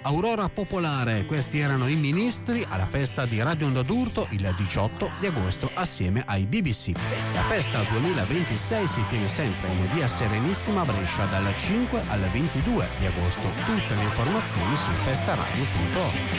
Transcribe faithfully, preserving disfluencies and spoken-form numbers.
Aurora Popolare. Questi erano i Ministri alla festa di Radio Onda d'Urto il diciotto di agosto assieme ai B B C. La festa duemilaventisei si tiene sempre in via Serenissima a Brescia dal cinque al ventidue di agosto. Tutte le informazioni su festaradio punto org.